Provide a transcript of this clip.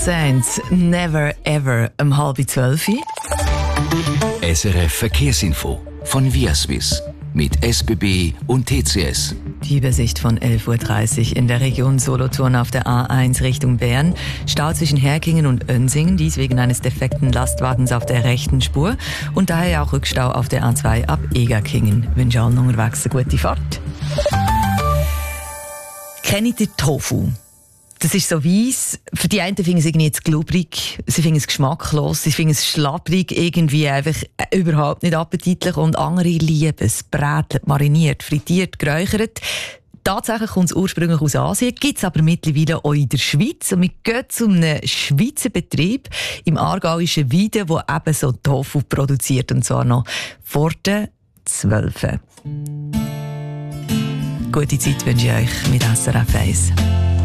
Sands, Never Ever, 11:30. SRF Verkehrsinfo von Viaswiss mit SBB und TCS. Die Übersicht von 11:30 Uhr in der Region Solothurn auf der A1 Richtung Bern. Stau zwischen Herkingen und Önsingen, dies wegen eines defekten Lastwagens auf der rechten Spur. Und daher auch Rückstau auf der A2 ab Egerkingen. Ich wünsche allen unterwegs eine gute Fahrt. Kennt ihr Tofu? Das ist so weiss. Für die einen finden es irgendwie jetzt glubrig, sie finden es geschmacklos, sie finden es schlapprig, irgendwie einfach überhaupt nicht appetitlich. Und andere lieben es, brätelt, mariniert, frittiert, geräuchert. Tatsächlich kommt es ursprünglich aus Asien, gibt es aber mittlerweile auch in der Schweiz. Und wir gehen zu einem Schweizer Betrieb im aargauischen Weiden, der eben so Tofu produziert, und zwar noch vor den 12. Gute Zeit wünsche ich euch mit SRF 1.